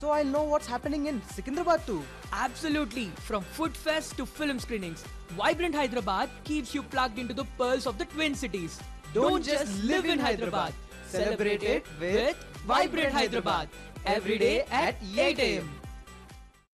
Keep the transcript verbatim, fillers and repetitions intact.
So I'll know what's happening in Secunderabad too. Absolutely. From food fest to film screenings, Vibrant Hyderabad keeps you plugged into the pearls of the Twin Cities. Don't just live in Hyderabad. Celebrate it with Vibrant Hyderabad. Every day at eight a m